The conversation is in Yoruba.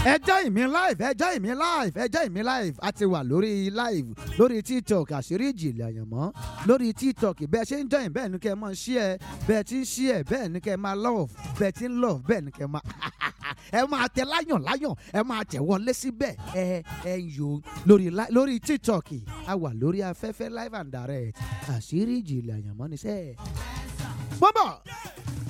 ẹ join mi live, ẹ join mi live, ẹ join mi live. A ti wà lórí live lórí TikTok àṣírí ìjìnlẹ̀ àyànmọ́ lórí TikTok. Bẹ́ẹ̀ ṣe ń join bẹ́ẹ̀ ni kẹ́ ẹ máa share, bẹ́ẹ̀ ti ń share bẹ́ẹ̀ ni kẹ́ ẹ máa love, bẹ́ẹ̀ ti ń love bẹ́ẹ̀ ni kẹ́ ẹ máa ẹ máa tẹ láyàn ẹ máa tẹ̀ wọlé síbẹ̀ ẹ ń yo lórí TikTok. A wà lórí afẹ́fẹ́ live and direct àṣírí ìjìnlẹ̀ àyànmọ́ ni sẹ́ẹ̀. Bọ́bọ̀.